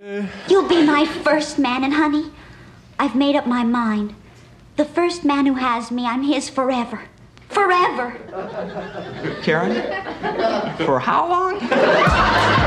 You'll be my first man, and honey, I've made up my mind. The first man who has me, I'm his forever. Forever. Karen? For how long?